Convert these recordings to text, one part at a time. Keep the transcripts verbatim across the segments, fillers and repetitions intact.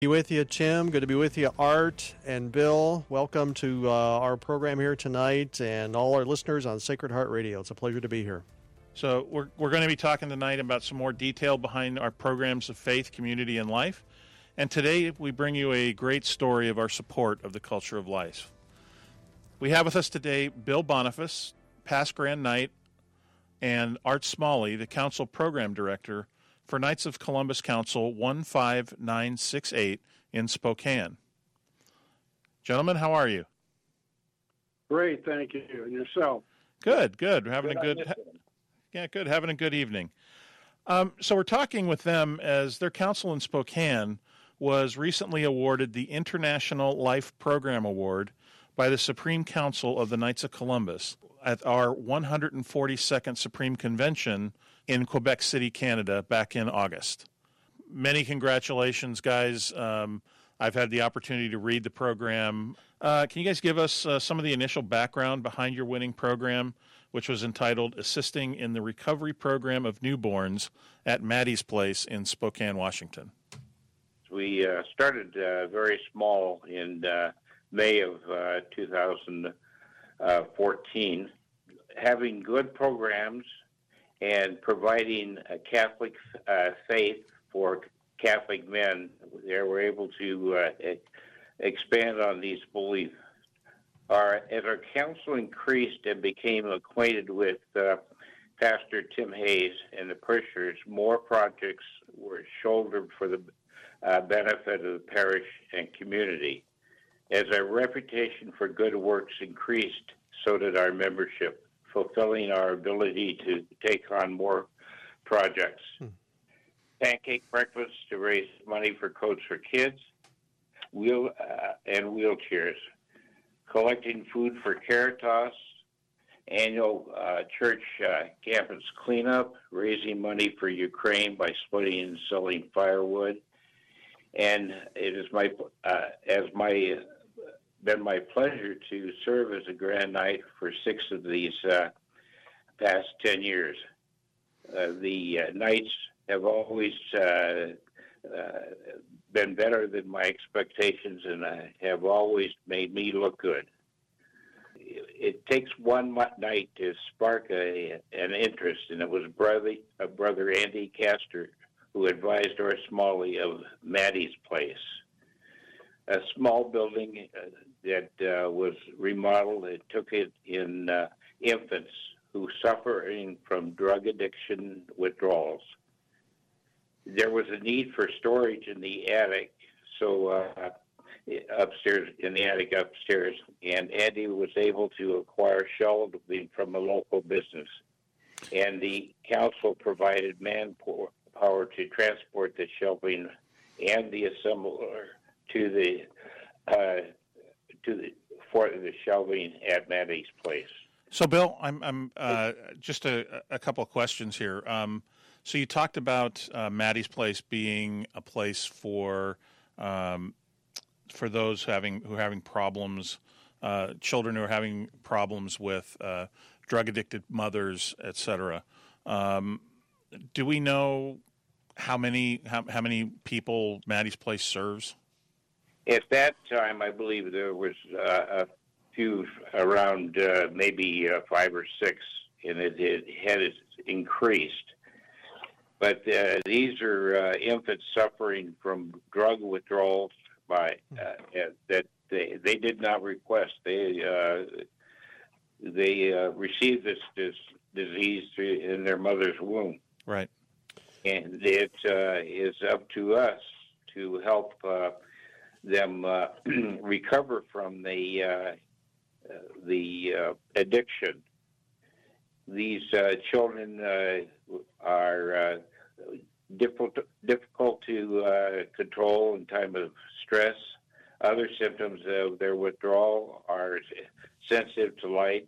Be with you, Tim. Good to be with you, Art and Bill. Welcome to uh, our program here tonight, and all our listeners on Sacred Heart Radio. It's a pleasure to be here. So we're we're going to be talking tonight about some more detail behind our programs of faith, community, and life. And today we bring you a great story of our support of the culture of life. We have with us today Bill Boniface, past Grand Knight, and Art Smalley, the Council Program Director for Knights of Columbus Council one five nine six eight in Spokane. Gentlemen, how are you? Great, thank you. And yourself? Good, good. We're having Good a good, ha- yeah, good. Having a good evening. Um, so we're talking with them as their council in Spokane was recently awarded the International Life Program Award by the Supreme Council of the Knights of Columbus at our one hundred forty-second Supreme Convention in Quebec City, Canada, back in August. Many congratulations, guys. Um, I've had the opportunity to read the program. Uh, can you guys give us uh, some of the initial background behind your winning program, which was entitled Assisting in the Recovery Program of Newborns at Maddie's Place in Spokane, Washington? We uh, started uh, very small in uh, May of uh, two thousand fourteen, having good programs and providing a Catholic uh, faith for Catholic men. They were able to uh, expand on these beliefs. Our, as our council increased and became acquainted with uh, Pastor Tim Hayes and the parishioners, more projects were shouldered for the uh, benefit of the parish and community. As our reputation for good works increased, so did our membership, fulfilling our ability to take on more projects. Hmm. Pancake breakfast to raise money for Coats for Kids, wheel uh, and wheelchairs, collecting food for Caritas, annual uh, church uh, campus cleanup, raising money for Ukraine by splitting and selling firewood, and it is my uh, as my uh, been my pleasure to serve as a Grand Knight for six of these uh, past ten years. Uh, the uh, Knights have always uh, uh, been better than my expectations and uh, have always made me look good. It, it takes one night to spark a, an interest, and it was brother, uh, brother Andy Castor who advised Doris Smalley of Maddie's Place, a small building uh, that uh, was remodeled. It took it in uh, infants who suffering from drug addiction withdrawals. There was a need for storage in the attic, so uh, upstairs, in the attic upstairs, and Andy was able to acquire shelving from a local business. And the council provided manpower to transport the shelving and the assembler to the uh, to the for the shelving at Maddie's Place. So, Bill, I'm I'm uh, just a, a couple of questions here. Um, so, you talked about uh, Maddie's Place being a place for um, for those having who are having problems, uh, children who are having problems with uh, drug addicted mothers, et cetera. Um, do we know how many how, how many people Maddie's Place serves? At that time, I believe there was uh, a few around uh, maybe uh, five or six, and it, it had increased. But uh, these are uh, infants suffering from drug withdrawals by uh, that they they did not request. They uh, they uh, received this, this disease in their mother's womb. Right. And it uh, is up to us to help uh, them uh, recover from the uh, uh, the uh, addiction. These uh, children uh, are uh, difficult difficult to uh, control in time of stress. Other symptoms of their withdrawal are sensitive to light,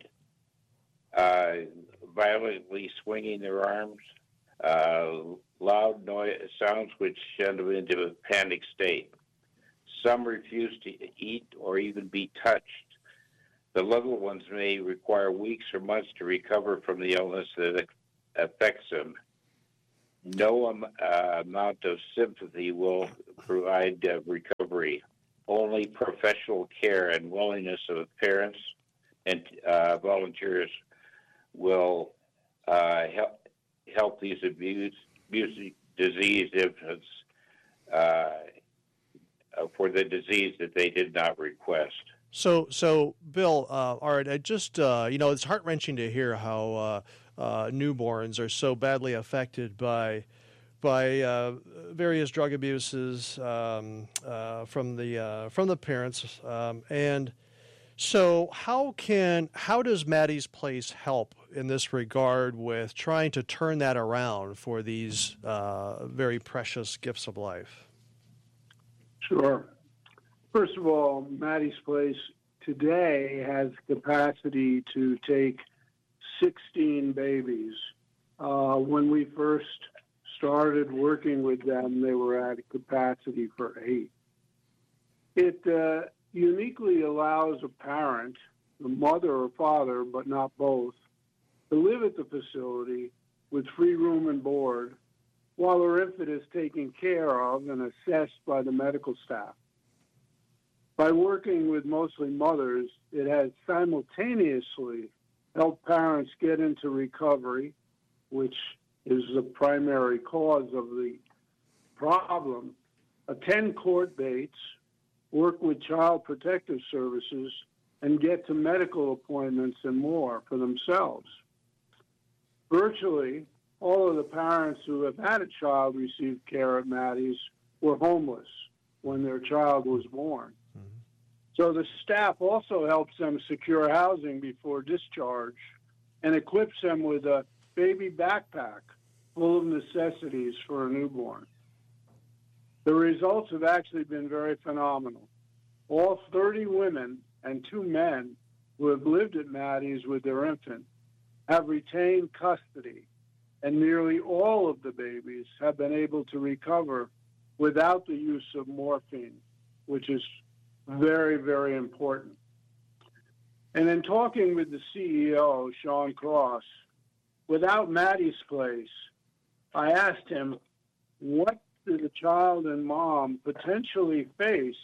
uh, violently swinging their arms, uh, loud noise sounds which send them into a panic state. Some refuse to eat or even be touched. The little ones may require weeks or months to recover from the illness that affects them. no um, uh, amount of sympathy will provide uh, recovery. Only professional care and willingness of parents and uh, volunteers will uh, help help these abuse, abuse disease infants uh, for the disease that they did not request. So, so Bill, uh, all right, I just, uh, you know, it's heart-wrenching to hear how uh, uh, newborns are so badly affected by by uh, various drug abuses um, uh, from the uh, from the parents, um, and so how can how does Maddie's Place help in this regard with trying to turn that around for these uh, very precious gifts of life? Sure. First of all, Maddie's Place today has capacity to take sixteen babies. Uh, when we first started working with them, they were at a capacity for eight. It uh, uniquely allows a parent, the mother or father, but not both, to live at the facility with free room and board while their infant is taken care of and assessed by the medical staff. By working with mostly mothers, it has simultaneously helped parents get into recovery, which is the primary cause of the problem, attend court dates, work with Child Protective Services, and get to medical appointments and more for themselves. Virtually, all of the parents who have had a child receive care at Maddie's were homeless when their child was born. Mm-hmm. So the staff also helps them secure housing before discharge and equips them with a baby backpack full of necessities for a newborn. The results have actually been very phenomenal. All thirty women and two men who have lived at Maddie's with their infant have retained custody, and nearly all of the babies have been able to recover without the use of morphine, which is very, very important. And in talking with the C E O, Sean Cross, without Maddie's Place, I asked him, what do the child and mom potentially face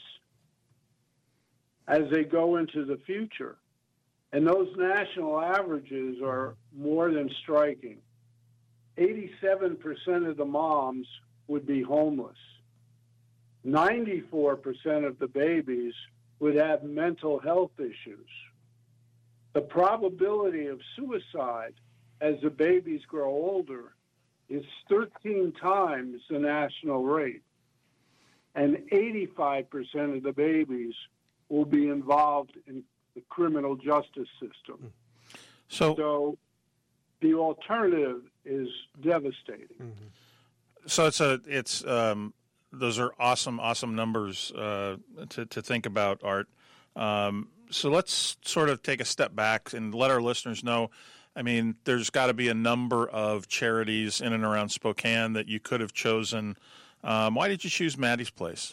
as they go into the future? And those national averages are more than striking. eighty-seven percent of the moms would be homeless. ninety-four percent of the babies would have mental health issues. The probability of suicide as the babies grow older is thirteen times the national rate. And eighty-five percent of the babies will be involved in the criminal justice system. So, so the alternative is devastating. Mm-hmm. So it's a it's um, those are awesome, awesome numbers uh, to to think about, Art. Um, so let's sort of take a step back and let our listeners know. I mean, there's got to be a number of charities in and around Spokane that you could have chosen. Um, why did you choose Maddie's Place?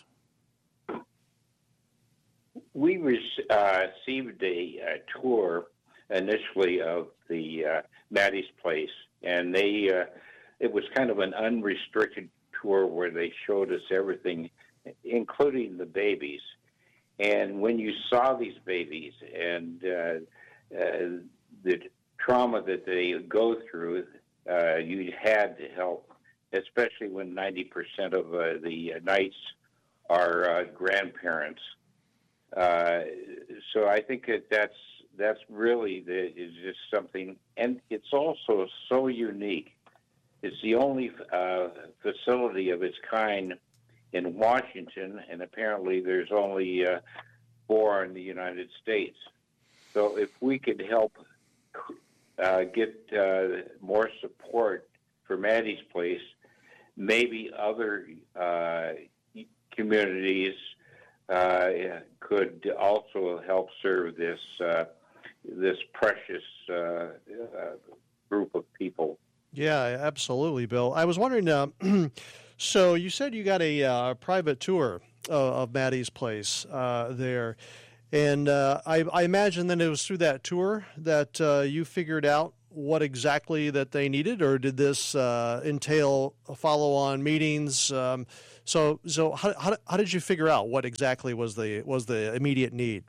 We uh, received a, a tour initially of the uh, Maddie's Place, and they uh, it was kind of an unrestricted tour where they showed us everything, including the babies. And when you saw these babies and uh, uh, the trauma that they go through, uh, you had to help, especially when ninety percent of uh, the nights are uh, grandparents. Uh, so I think that that's that's really the, is just something, and it's also so unique. It's the only uh, facility of its kind in Washington, and apparently there's only uh, four in the United States. So if we could help uh, get uh, more support for Maddie's Place, maybe other uh, communities uh, could also help serve this uh, this precious uh, uh, group of people. Yeah, absolutely, Bill. I was wondering, uh, so you said you got a uh, private tour of, of Maddie's Place uh, there, and uh, I, I imagine then it was through that tour that uh, you figured out what exactly that they needed, or did this uh, entail follow-on meetings? Um, so, so how, how how did you figure out what exactly was the was the immediate need?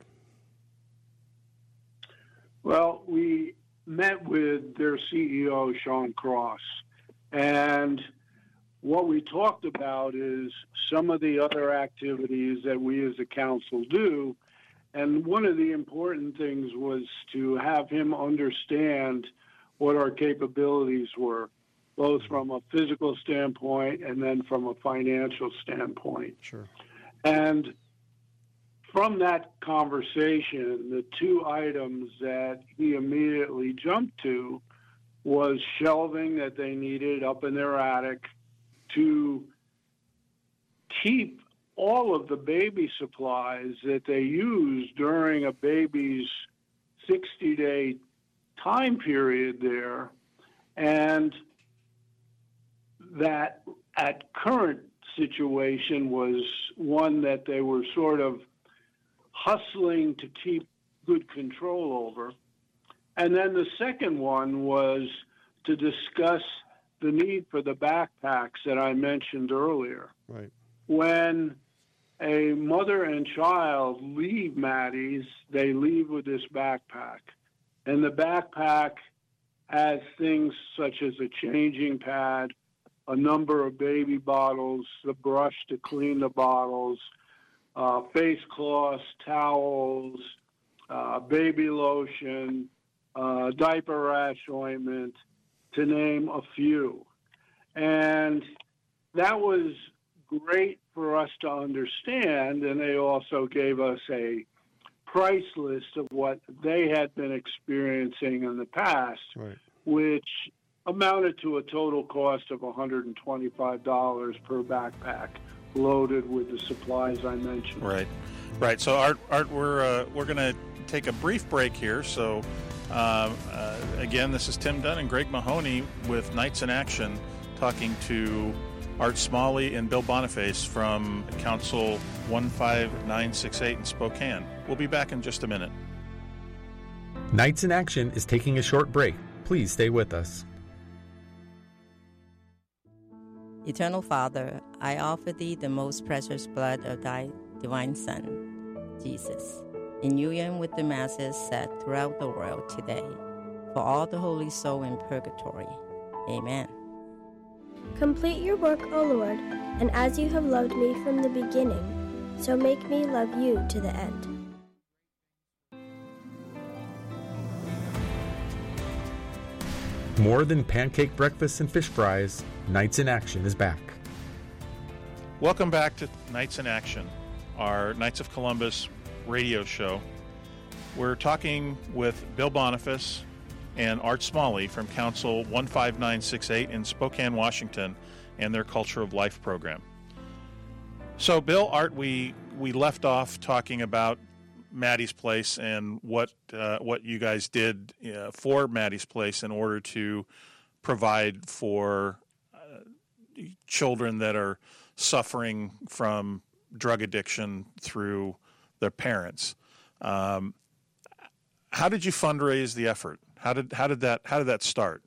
Well, we met with their C E O, Sean Cross, and what we talked about is some of the other activities that we as a council do. And one of the important things was to have him understand what our capabilities were, both from a physical standpoint and then from a financial standpoint. Sure. And from that conversation, the two items that he immediately jumped to was shelving that they needed up in their attic to keep all of the baby supplies that they use during a baby's sixty-day time period there, and that at current situation was one that they were sort of hustling to keep good control over. And then the second one was to discuss the need for the backpacks that I mentioned earlier. Right. When a mother and child leave Maddie's, they leave with this backpack. And the backpack has things such as a changing pad, a number of baby bottles, the brush to clean the bottles, uh, face cloths, towels, uh, baby lotion, uh, diaper rash ointment, to name a few. And that was great for us to understand, and they also gave us a price list of what they had been experiencing in the past, Right. which amounted to a total cost of one hundred twenty-five dollars per backpack, loaded with the supplies I mentioned. Right, right. So, Art, Art, we're uh, we're going to take a brief break here. So, uh, uh, again, this is Tim Dunn and Greg Mahoney with Knights in Action, talking to Art Smalley and Bill Boniface from Council one five nine six eight in Spokane. We'll be back in just a minute. Knights in Action is taking a short break. Please stay with us. Eternal Father, I offer thee the most precious blood of thy divine Son, Jesus, in union with the masses set throughout the world today, for all the holy soul in purgatory. Amen. Complete your work, O Lord, and as you have loved me from the beginning, so make me love you to the end. More than pancake breakfast and fish fries, Knights in Action is back. Welcome back to Knights in Action, our Knights of Columbus radio show. We're talking with Bill Boniface and Art Smalley from Council one five nine six eight in Spokane, Washington, and their Culture of Life program. So, Bill, Art, we we left off talking about Maddie's Place and what uh, what you guys did uh, for Maddie's Place in order to provide for uh, children that are suffering from drug addiction through their parents. Um, how did you fundraise the effort? How did how did that how did that start?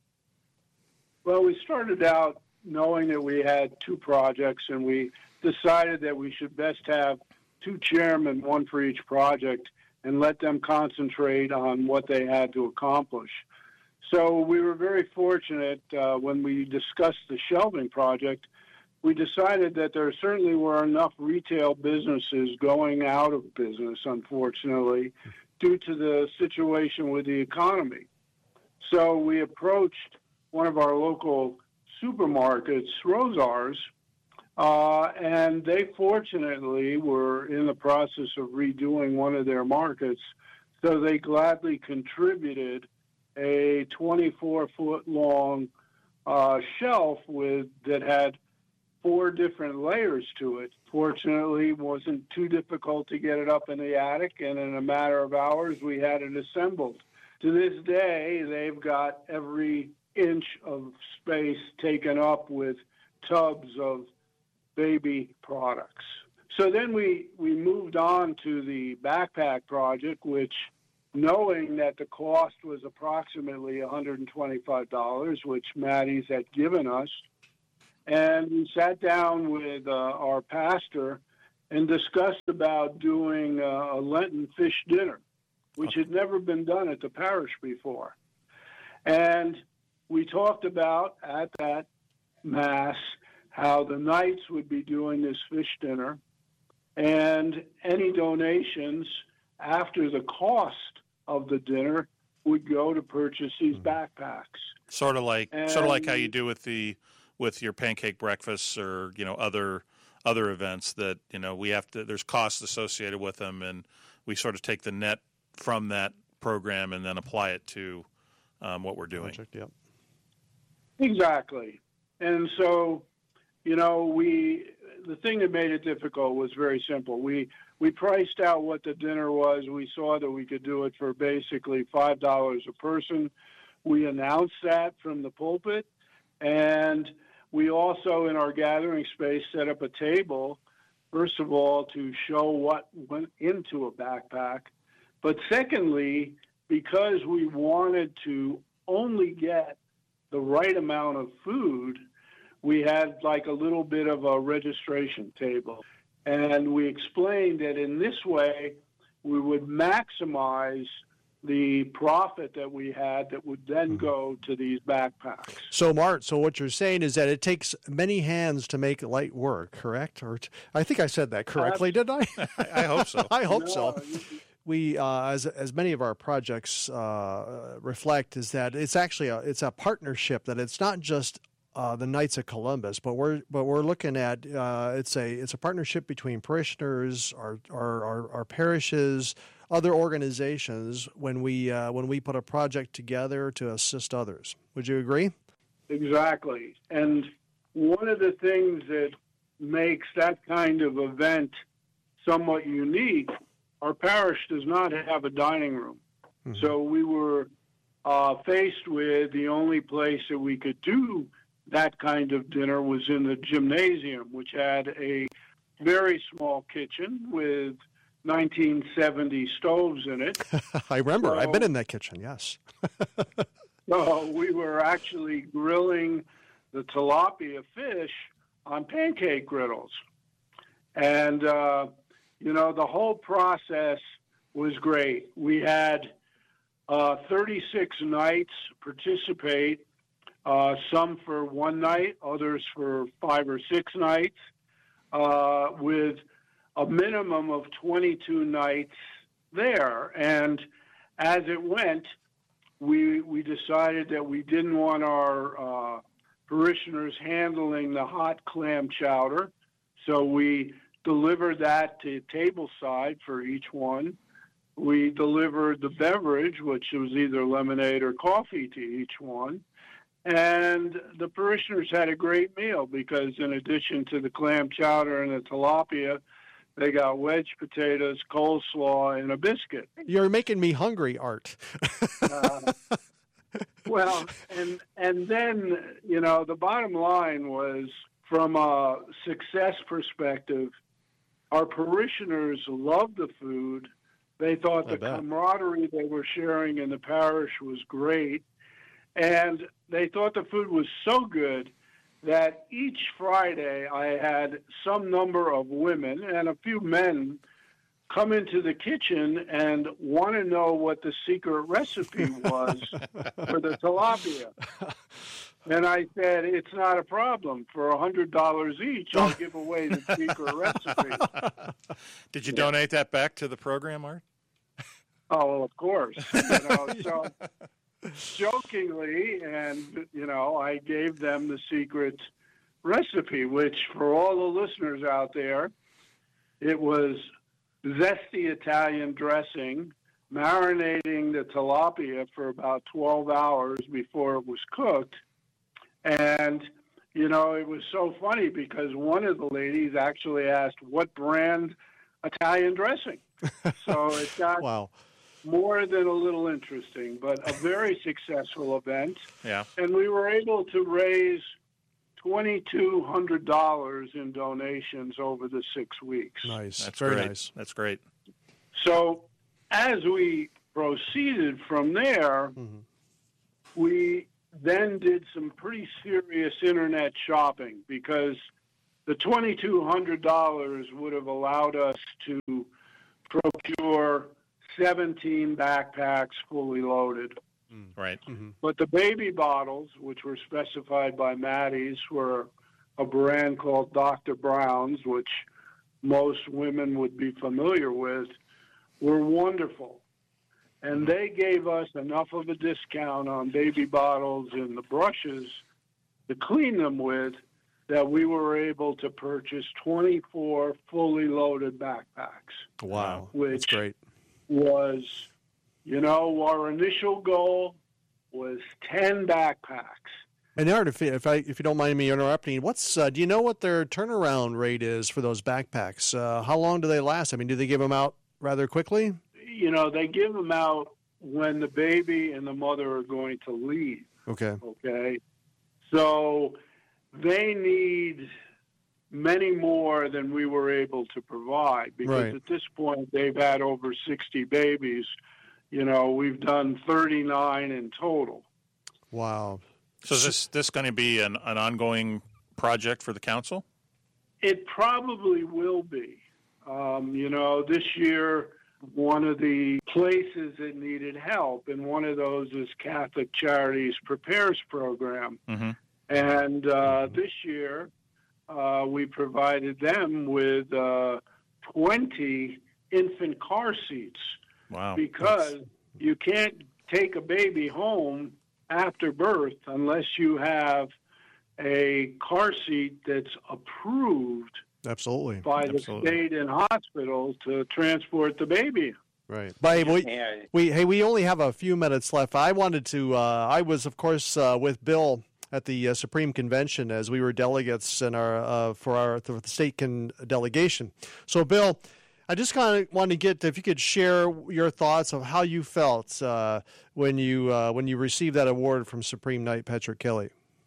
Well, we started out knowing that we had two projects, and we decided that we should best have two chairmen, one for each project, and let them concentrate on what they had to accomplish. So we were very fortunate uh, when we discussed the shelving project. We decided that there certainly were enough retail businesses going out of business, unfortunately, due to the situation with the economy. So we approached one of our local supermarkets, Rosars, uh, and they fortunately were in the process of redoing one of their markets, so they gladly contributed a twenty-four foot long uh, shelf with that had four different layers to it. Fortunately, it wasn't too difficult to get it up in the attic, and in a matter of hours, we had it assembled. To this day, they've got every inch of space taken up with tubs of baby products. So then we, we moved on to the backpack project, which knowing that the cost was approximately one hundred twenty-five dollars, which Maddie's had given us. And we sat down with uh, our pastor and discussed about doing uh, a Lenten fish dinner, which had never been done at the parish before. And we talked about at that Mass how the Knights would be doing this fish dinner, and any donations after the cost of the dinner would go to purchase these backpacks. Sort of like and, sort of like how you do with the with your pancake breakfasts or you know other other events that you know we have to. There's costs associated with them, and we sort of take the net from that program and then apply it to um, what we're doing. Project, yep. Exactly. And so, you know, we the thing that made it difficult was very simple. We we priced out what the dinner was. We saw that we could do it for basically five dollars a person. We announced that from the pulpit, and we also, in our gathering space, set up a table, first of all, to show what went into a backpack. But secondly, because we wanted to only get the right amount of food, we had like a little bit of a registration table. And we explained that in this way, we would maximize the profit that we had that would then go to these backpacks. So, Mart, so what you're saying is that it takes many hands to make light work, correct? Or t- I think I said that correctly, didn't I? I hope so. I hope No, so. We, uh, as as many of our projects uh, reflect, is that it's actually a it's a partnership. That it's not just uh, the Knights of Columbus, but we're but we're looking at uh, it's a it's a partnership between parishioners, our our our, our parishes, other organizations. When we uh, when we put a project together to assist others, would you agree? Exactly. And one of the things that makes that kind of event somewhat unique. Our parish does not have a dining room. Mm-hmm. So we were uh, faced with the only place that we could do that kind of dinner was in the gymnasium, which had a very small kitchen with nineteen seventy stoves in it. I remember. So, I've been in that kitchen, yes. So we were actually grilling the tilapia fish on pancake griddles. And... Uh, You know, the whole process was great. We had uh, thirty-six Knights participate, uh, some for one night, others for five or six nights, uh, with a minimum of twenty-two Knights there. And as it went, we we decided that we didn't want our uh, parishioners handling the hot clam chowder, so we delivered that to tableside for each one. We delivered the beverage, which was either lemonade or coffee, to each one. And the parishioners had a great meal because in addition to the clam chowder and the tilapia, they got wedge potatoes, coleslaw, and a biscuit. You're making me hungry, Art. uh, well, and and then, you know, the bottom line was, from a success perspective, our parishioners loved the food. They thought I the bet. camaraderie they were sharing in the parish was great. And they thought the food was so good that each Friday I had some number of women and a few men come into the kitchen and want to know what the secret recipe was for the tilapia. And I said, it's not a problem. For one hundred dollars each, I'll give away the secret recipe. Did you donate that back to the program, Art? Oh, well, of course. You know, so jokingly, and, you know, I gave them the secret recipe, which for all the listeners out there, it was zesty Italian dressing, marinating the tilapia for about twelve hours before it was cooked. And, you know, it was so funny because one of the ladies actually asked, what brand Italian dressing? So it got Wow. more than a little interesting, but a very successful event. Yeah. And we were able to raise twenty-two hundred dollars in donations over the six weeks. Nice. That's Very great. nice. That's great. So as we proceeded from there, Mm-hmm. we then did some pretty serious internet shopping because the twenty-two hundred dollars would have allowed us to procure seventeen backpacks fully loaded. Right. Mm-hmm. But the baby bottles, which were specified by Maddie's, were a brand called Doctor Brown's, which most women would be familiar with, were wonderful. And they gave us enough of a discount on baby bottles and the brushes to clean them with that we were able to purchase twenty-four fully loaded backpacks. Wow, which that's great. Was, you know, our initial goal was ten backpacks. And Art, if, if I if you don't mind me interrupting, what's uh, do you know what their turnaround rate is for those backpacks? Uh, how long do they last? I mean, do they give them out rather quickly? You know, they give them out when the baby and the mother are going to leave. Okay. Okay. So they need many more than we were able to provide because Right. at this point they've had over sixty babies. You know, we've done thirty-nine in total. Wow. So is this this going to be an, an ongoing project for the council? It probably will be. Um, you know, this year, one of the places that needed help, and one of those is Catholic Charities Prepares Program. Mm-hmm. And uh, this year, uh, we provided them with uh, twenty infant car seats. Wow. Because you can't take a baby home after birth unless you have a car seat that's approved Absolutely. by the Absolutely. state and hospital to transport the baby. Right. But we, Yeah. we hey, we only have a few minutes left. I wanted to. Uh, I was, of course, uh, with Bill at the uh, Supreme Convention as we were delegates in our uh, for our for the state con- delegation. So, Bill, I just kind of wanted to get if you could share your thoughts of how you felt uh, when you uh, when you received that award from Supreme Knight Patrick Kelly.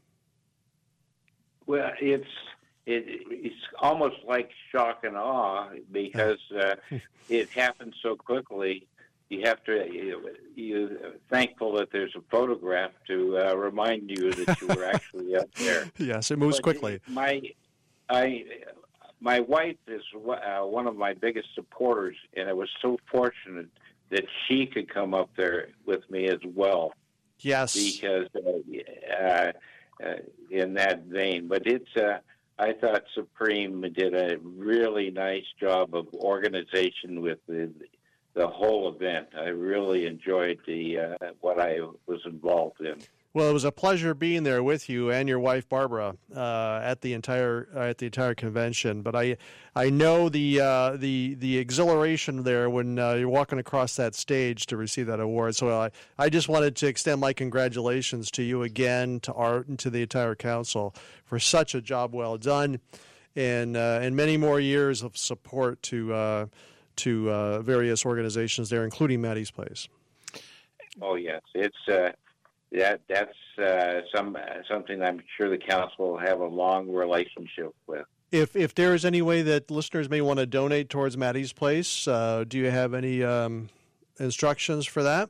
Well, it's it, it's almost like shock and awe because uh, it happened so quickly. You have to you, you thankful that there's a photograph to uh, remind you that you were actually up there. Yes, it moves But quickly. My I my wife is uh, one of my biggest supporters, and I was so fortunate that she could come up there with me as well. Yes. Because uh, uh, uh, in that vein, but it's uh, I thought Supreme did a really nice job of organization with the the whole event. I really enjoyed the uh, what I was involved in. Well, it was a pleasure being there with you and your wife Barbara uh, at the entire uh, at the entire convention. But I I know the uh, the the exhilaration there when uh, you're walking across that stage to receive that award. So I I just wanted to extend my congratulations to you again, to Art, and to the entire council for such a job well done, and uh, and many more years of support to uh, to uh, various organizations there, including Maddie's Place. Oh yes, it's. Uh, That that's uh, some something I'm sure the council will have a long relationship with. If if there is any way that listeners may want to donate towards Maddie's Place, uh, do you have any um, instructions for that?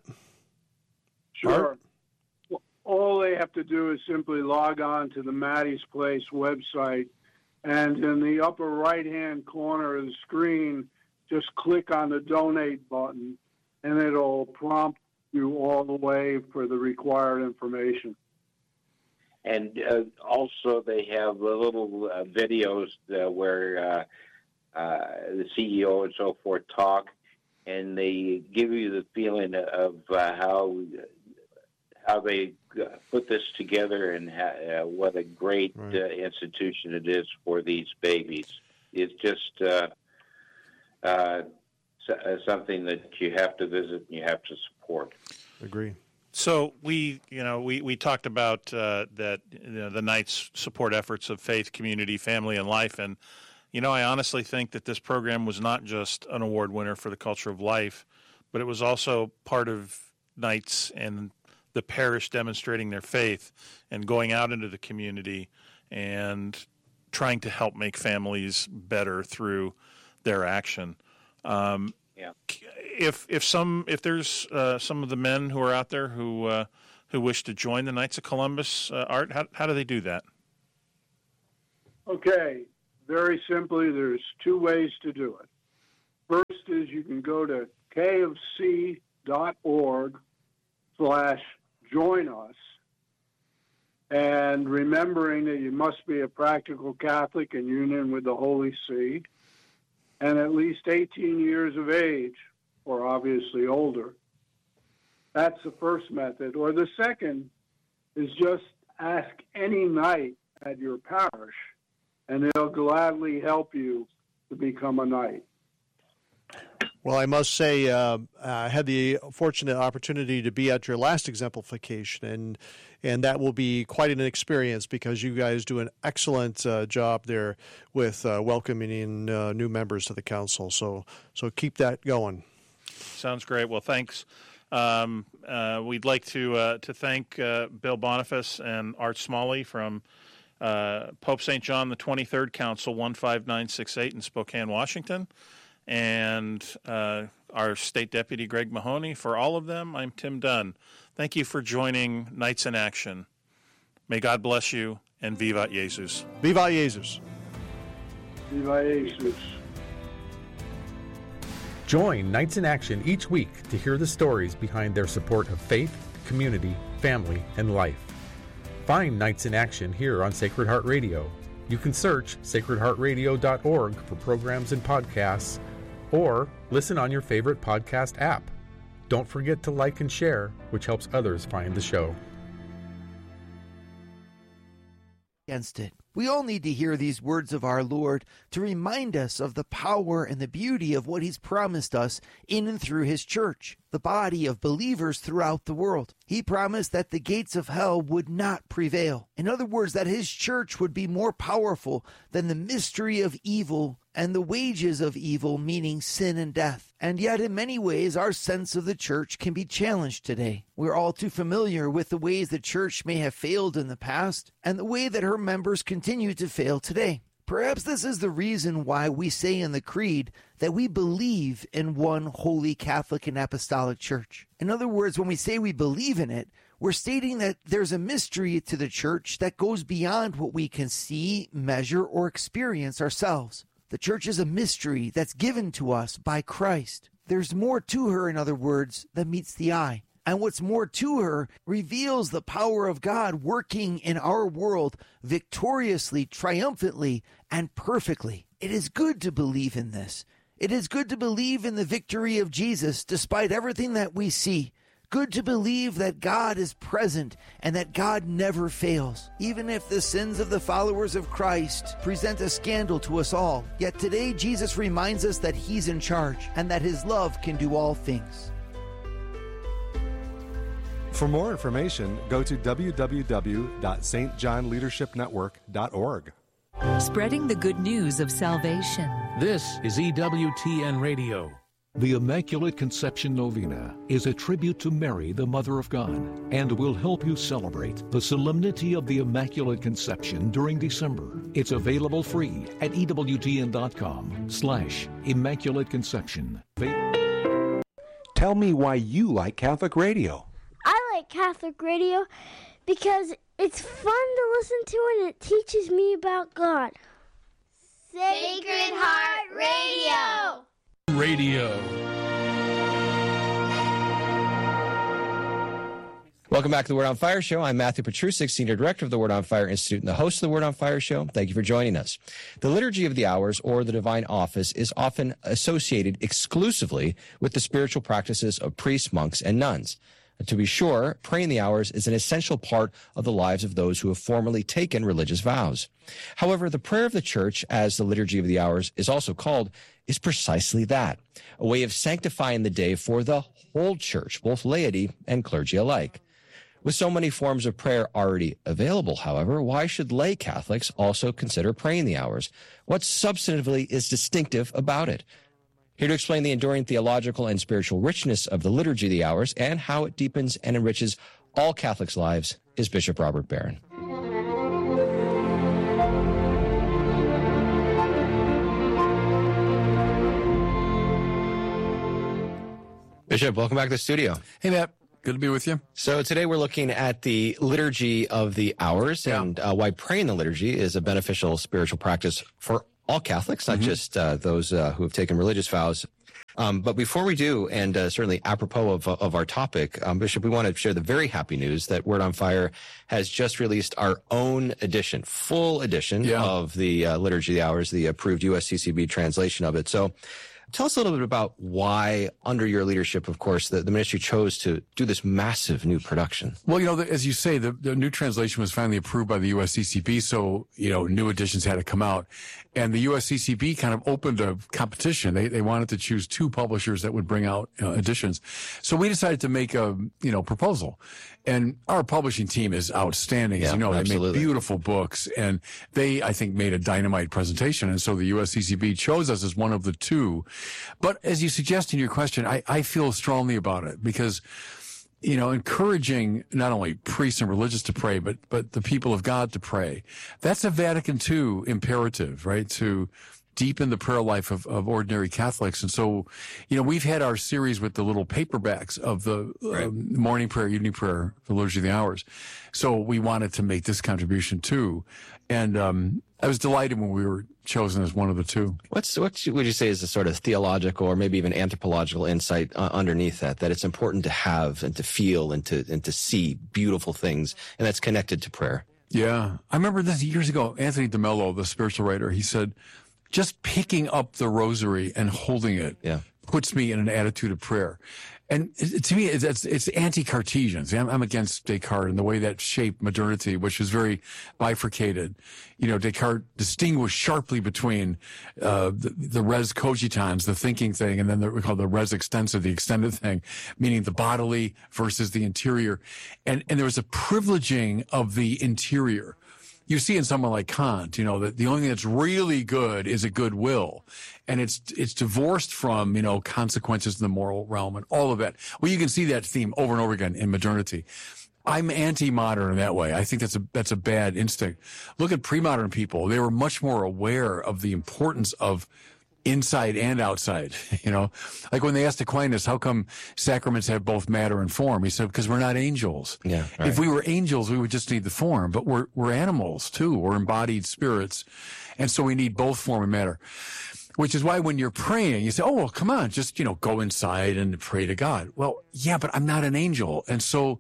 Sure. Art? All they have to do is simply log on to the Maddie's Place website, and in the upper right-hand corner of the screen, just click on the donate button, and it'll prompt you all the way for the required information. And uh, also they have the little uh, videos uh, where uh, uh, the C E O and so forth talk, and they give you the feeling of uh, how how they put this together and ha- uh, what a great Right. uh, institution it is for these babies. It's just uh, uh, something that you have to visit and you have to support. Agree. So we, you know, we, we talked about uh, that you know, the Knights support efforts of faith, community, family, and life. And, you know, I honestly think that this program was not just an award winner for the culture of life, but it was also part of Knights and the parish demonstrating their faith and going out into the community and trying to help make families better through their action. Um, Yeah. Yeah. If if some if there's uh, some of the men who are out there who uh, who wish to join the Knights of Columbus, uh, Art, how how do they do that? Okay, very simply, there's two ways to do it. First is you can go to kfc dot org slash join us, and remembering that you must be a practical Catholic in union with the Holy See, and at least eighteen years of age, or obviously older. That's the first method. Or the second is just ask any knight at your parish, and they'll gladly help you to become a knight. Well, I must say, uh, I had the fortunate opportunity to be at your last exemplification, and and that will be quite an experience because you guys do an excellent uh, job there with uh, welcoming in uh, new members to the council. So, so keep that going. Sounds great. Well, thanks. Um, uh, we'd like to uh, to thank uh, Bill Boniface and Art Smalley from uh, Pope Saint John the twenty-third Council, one five nine six eight in Spokane, Washington. And uh, our State Deputy Greg Mahoney. For all of them, I'm Tim Dunn. Thank you for joining Knights in Action. May God bless you, and Vivat Jesus. Vivat Jesus. Vivat Jesus. Join Knights in Action each week to hear the stories behind their support of faith, community, family, and life. Find Knights in Action here on Sacred Heart Radio. You can search sacred heart radio dot org for programs and podcasts, or listen on your favorite podcast app. Don't forget to like and share, which helps others find the show. Against it. We all need to hear these words of our Lord to remind us of the power and the beauty of what He's promised us in and through His church, the body of believers throughout the world. He promised that the gates of hell would not prevail. In other words, that His church would be more powerful than the mystery of evil and the wages of evil, meaning sin and death. And yet, in many ways, our sense of the church can be challenged today. We're all too familiar with the ways the church may have failed in the past and the way that her members continue to fail today. Perhaps this is the reason why we say in the Creed that we believe in one holy Catholic and Apostolic Church. In other words, when we say we believe in it, we're stating that there's a mystery to the church that goes beyond what we can see, measure, or experience ourselves. The church is a mystery that's given to us by Christ. There's more to her, in other words, than meets the eye. And what's more to her reveals the power of God working in our world victoriously, triumphantly, and perfectly. It is good to believe in this. It is good to believe in the victory of Jesus despite everything that we see. Good to believe that God is present and that God never fails. Even if the sins of the followers of Christ present a scandal to us all, yet today Jesus reminds us that He's in charge and that His love can do all things. For more information, go to w w w dot s t john leadership network dot org. Spreading the good news of salvation. This is E W T N Radio. The Immaculate Conception Novena is a tribute to Mary, the Mother of God, and will help you celebrate the solemnity of the Immaculate Conception during December. It's available free at E W T N dot com slash Immaculate Conception. Tell me why you like Catholic radio. I like Catholic radio because it's fun to listen to and it teaches me about God. Sacred Heart Radio. Radio. Welcome back to the Word on Fire Show. I'm Matthew Petrusik, Senior Director of the Word on Fire Institute and the host of the Word on Fire Show. Thank you for joining us. The Liturgy of the Hours, or the Divine Office, is often associated exclusively with the spiritual practices of priests, monks, and nuns. To be sure, praying the hours is an essential part of the lives of those who have formally taken religious vows. However, the prayer of the Church, as the Liturgy of the Hours is also called, is precisely that, a way of sanctifying the day for the whole Church, both laity and clergy alike. With so many forms of prayer already available, however, why should lay Catholics also consider praying the hours? What substantively is distinctive about it? Here to explain the enduring theological and spiritual richness of the Liturgy of the Hours and how it deepens and enriches all Catholics' lives is Bishop Robert Barron. Bishop, welcome back to the studio. Hey, Matt. Good to be with you. So today we're looking at the liturgy of the hours yeah. and uh, why praying the liturgy is a beneficial spiritual practice for all Catholics, not mm-hmm. just uh, those uh, who have taken religious vows. Um, but before we do, and uh, certainly apropos of, of our topic, um, Bishop, we want to share the very happy news that Word on Fire has just released our own edition, full edition yeah. of the uh, Liturgy of the Hours, the approved U S C C B translation of it. So tell us a little bit about why, under your leadership, of course, the, the ministry chose to do this massive new production. Well, you know, the, as you say, the, the new translation was finally approved by the U S C C B, so, you know, new editions had to come out. And the U S C C B kind of opened a competition. They they wanted to choose two publishers that would bring out uh, editions. So we decided to make a, you know, proposal. And our publishing team is outstanding. As yeah, you know, absolutely. They make beautiful books. And they, I think, made a dynamite presentation. And so the U S C C B chose us as one of the two. But as you suggest in your question, I, I feel strongly about it because, you know, encouraging not only priests and religious to pray, but but the people of God to pray. That's a Vatican two imperative, right? To deepen the prayer life of, of ordinary Catholics. And so, you know, we've had our series with the little paperbacks of the right. um, morning prayer, evening prayer, the Liturgy of the Hours. So we wanted to make this contribution too. And um, I was delighted when we were chosen as one of the two. What's what would you say is the sort of theological or maybe even anthropological insight uh, underneath that, that it's important to have and to feel and to and to see beautiful things, and that's connected to prayer? Yeah. I remember this years ago, Anthony DeMello, the spiritual writer, he said, just picking up the rosary and holding it yeah. puts me in an attitude of prayer. And it, to me, it's, it's, it's anti-Cartesian. See, I'm, I'm against Descartes and the way that shaped modernity, which is very bifurcated. You know, Descartes distinguished sharply between uh, the, the res cogitans, the thinking thing, and then the, we call the res extensa, the extended thing, meaning the bodily versus the interior. And, and there was a privileging of the interior. You see in someone like Kant, you know, that the only thing that's really good is a good will. And it's, it's divorced from, you know, consequences in the moral realm and all of that. Well, you can see that theme over and over again in modernity. I'm anti-modern in that way. I think that's a, that's a bad instinct. Look at pre-modern people. They were much more aware of the importance of inside and outside, you know, like when they asked Aquinas, how come sacraments have both matter and form? He said, because we're not angels. Yeah, right. If we were angels, we would just need the form, but we're, we're animals too. We're embodied spirits. And so we need both form and matter, which is why when you're praying, you say, oh, well, come on, just, you know, go inside and pray to God. Well, yeah, but I'm not an angel. And so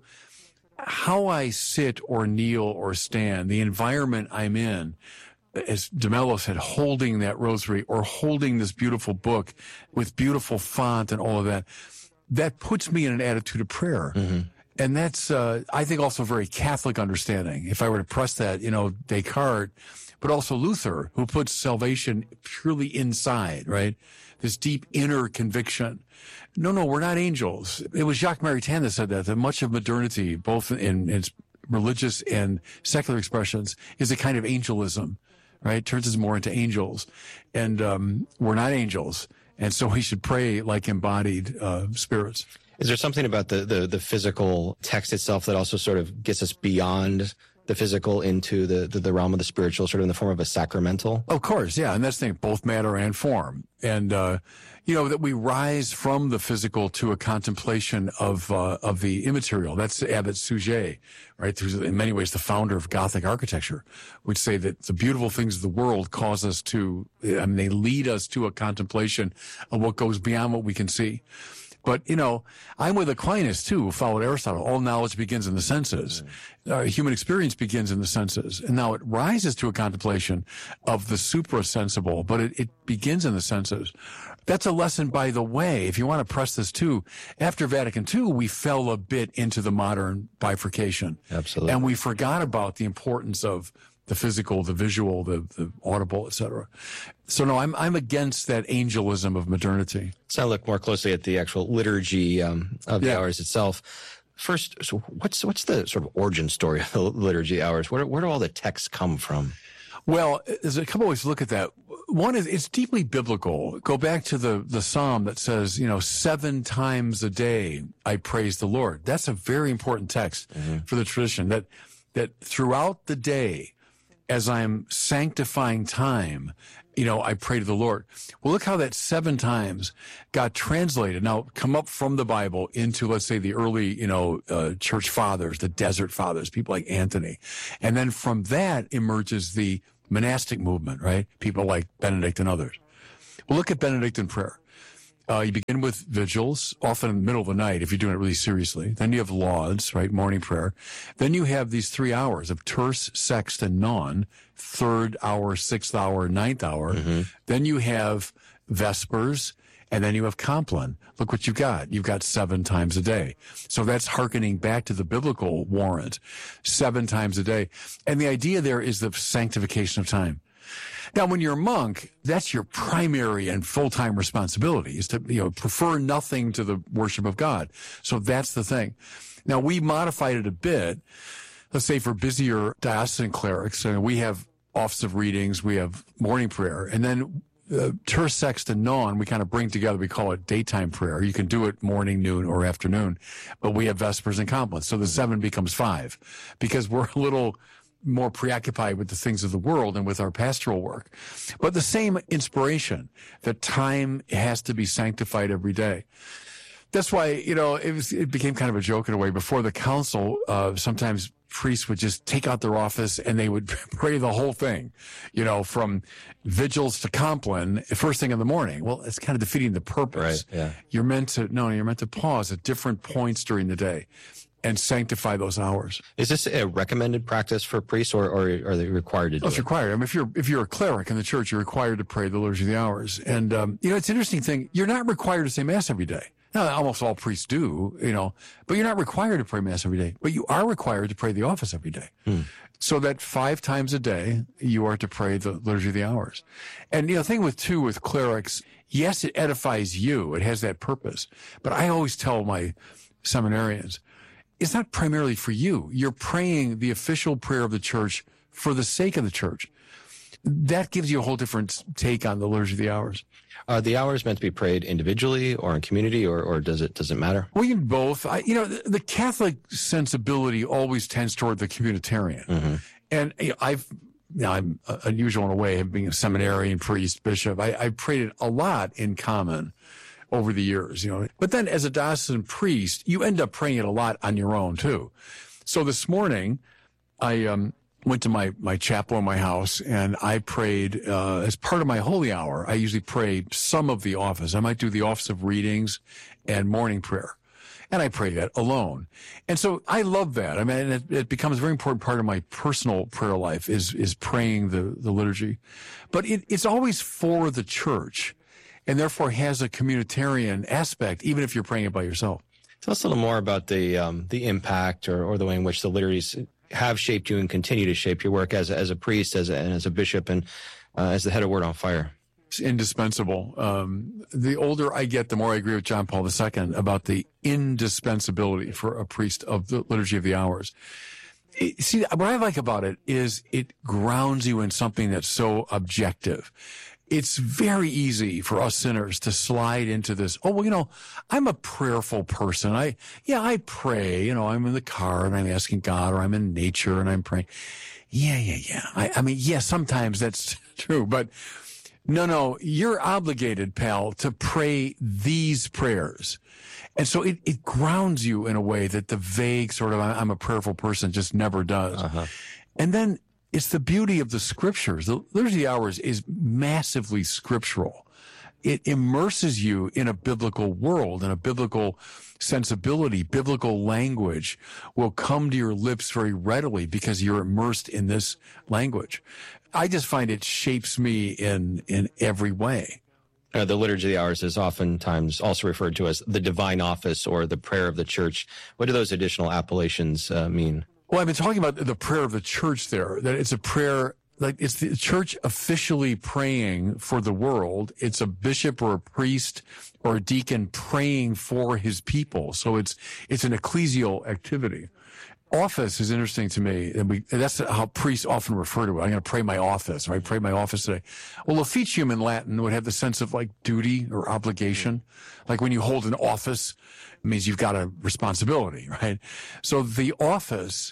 how I sit or kneel or stand, the environment I'm in, as DeMello said, holding that rosary or holding this beautiful book with beautiful font and all of that, that puts me in an attitude of prayer. Mm-hmm. And that's, uh, I think, also very Catholic understanding. If I were to press that, you know, Descartes, but also Luther, who puts salvation purely inside, right? This deep inner conviction. No, no, we're not angels. It was Jacques Maritain that said that, that much of modernity, both in its religious and secular expressions, is a kind of angelism. Right? Turns us more into angels. And um, we're not angels. And so we should pray like embodied uh, spirits. Is there something about the, the, the physical text itself that also sort of gets us beyond the physical into the, the, the realm of the spiritual, sort of in the form of a sacramental? Of course, yeah. And that's the thing, both matter and form. And, uh, you know, that we rise from the physical to a contemplation of, uh, of the immaterial. That's Abbot Suger, right? Who's in many ways the founder of Gothic architecture, which say that the beautiful things of the world cause us to, I mean, they lead us to a contemplation of what goes beyond what we can see. But, you know, I'm with Aquinas, too, who followed Aristotle. All knowledge begins in the senses. Uh, human experience begins in the senses. And now it rises to a contemplation of the suprasensible, but it, it begins in the senses. That's a lesson, by the way, if you want to press this, too. After Vatican two, we fell a bit into the modern bifurcation. Absolutely. And we forgot about the importance of the physical, the visual, the, the audible, et cetera. So no, I'm I'm against that angelism of modernity. So I look more closely at the actual liturgy um, of the Yeah. hours itself. First, so what's what's the sort of origin story of the liturgy hours? Where where do all the texts come from? Well, there's a couple ways to look at that. One is it's deeply biblical. Go back to the, the Psalm that says, you know, seven times a day I praise the Lord. That's a very important text Mm-hmm. for the tradition, that that throughout the day, as I'm sanctifying time, you know, I pray to the Lord. Well, look how that seven times got translated. Now, come up from the Bible into, let's say, the early, you know, uh, church fathers, the desert fathers, people like Anthony. And then from that emerges the monastic movement, right? People like Benedict and others. Well, look at Benedictine prayer. Uh, you begin with vigils, often in the middle of the night if you're doing it really seriously. Then you have lauds, right, morning prayer. Then you have these three hours of terce, sext, and non, third hour, sixth hour, ninth hour. Mm-hmm. Then you have vespers, and then you have Compline. Look what you've got. You've got seven times a day. So that's hearkening back to the biblical warrant, seven times a day. And the idea there is the sanctification of time. Now, when you're a monk, that's your primary and full-time responsibility, is to, you know, prefer nothing to the worship of God. So that's the thing. Now, we modified it a bit. Let's say for busier diocesan clerics, uh, we have office of readings, we have morning prayer, and then uh, terce, sext, and non, we kind of bring together, we call it daytime prayer. You can do it morning, noon, or afternoon, but we have vespers and Compline. So the seven becomes five because we're a little more preoccupied with the things of the world and with our pastoral work. But the same inspiration, that time has to be sanctified every day. That's why, you know, it was, it became kind of a joke in a way. Before the council, uh, sometimes priests would just take out their office and they would pray the whole thing, you know, from vigils to Compline, first thing in the morning. Well, it's kind of defeating the purpose. Right, yeah. You're meant to, no, you're meant to pause at different points during the day and sanctify those hours. Is this a recommended practice for priests, or, or are they required to do oh, it's it? required. I mean, if you're if you're a cleric in the church, you're required to pray the Liturgy of the Hours. And um, you know, it's an interesting thing. You're not required to say Mass every day. Now, almost all priests do, you know, but you're not required to pray Mass every day. But you are required to pray the office every day. Hmm. So that five times a day, you are to pray the Liturgy of the Hours. And you know, the thing with too with clerics, yes, it edifies you. It has that purpose. But I always tell my seminarians, it's not primarily for you. You're praying the official prayer of the church for the sake of the church. That gives you a whole different take on the Liturgy of the Hours. Are the hours meant to be prayed individually or in community, or, or does it does it matter? Well, you can both. I, you know, the, the Catholic sensibility always tends toward the communitarian. Mm-hmm. And you know, I've, you know, I'm unusual in a way, being a seminarian, priest, bishop. I, I prayed it a lot in common over the years, you know. But then as a diocesan priest, you end up praying it a lot on your own too. So this morning, I um, went to my, my chapel in my house and I prayed, uh, as part of my holy hour. I usually pray some of the office. I might do the office of readings and morning prayer. And I pray that alone. And so I love that. I mean, it, it becomes a very important part of my personal prayer life is, is praying the, the liturgy. But it, it's always for the church, and therefore has a communitarian aspect, even if you're praying it by yourself. Tell us a little more about the um, the impact or, or the way in which the liturgies have shaped you and continue to shape your work as a, as a priest, as a, and as a bishop, and uh, as the head of Word on Fire. It's indispensable. Um, the older I get, the more I agree with John Paul the Second about the indispensability for a priest of the Liturgy of the Hours. It, see, what I like about it is it grounds you in something that's so objective. It's very easy for us sinners to slide into this. Oh, well, you know, I'm a prayerful person. I, yeah, I pray, you know, I'm in the car and I'm asking God, or I'm in nature and I'm praying. Yeah, yeah, yeah. I, I mean, yeah, sometimes that's true, but no, no, you're obligated, pal, to pray these prayers. And so it, it grounds you in a way that the vague sort of, I'm a prayerful person just never does. Uh-huh. And then it's the beauty of the scriptures. The Liturgy of the Hours is massively scriptural. It immerses you in a biblical world, and a biblical sensibility, biblical language will come to your lips very readily because you're immersed in this language. I just find it shapes me in, in every way. Uh, the Liturgy of the Hours is oftentimes also referred to as the divine office or the prayer of the church. What do those additional appellations uh, mean? Well, I've been talking about the prayer of the church there, that it's a prayer, like it's the church officially praying for the world. It's a bishop or a priest or a deacon praying for his people. So it's, it's an ecclesial activity. Office is interesting to me. And we, that's how priests often refer to it. I'm going to pray my office, or I pray my office today. Well, officium in Latin would have the sense of like duty or obligation. Like when you hold an office, it means you've got a responsibility, right? So the office